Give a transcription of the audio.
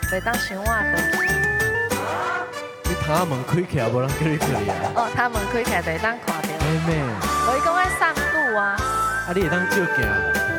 袂当伤晚倒去。 你窗仔门开起来，无人叫你去啊？ 哦，他门开起来就会当看到。 妹妹， 我伊讲爱散步啊。 啊，你会当照镜？